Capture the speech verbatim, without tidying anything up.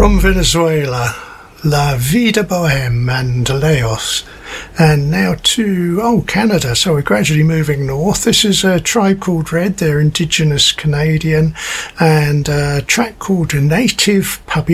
From Venezuela, La Vida Boheme and Laos, and now to, oh, Canada. So we're gradually moving north. This is a tribe called Red. They're Indigenous Canadian, and a track called Native Puppy